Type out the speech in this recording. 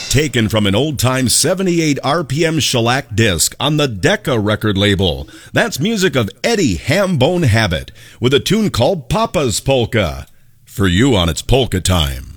taken from an old-time 78 RPM shellac disc on the Decca record label. That's music of Eddie Hambone Habit with a tune called Papa's Polka. For you on It's Polka Time.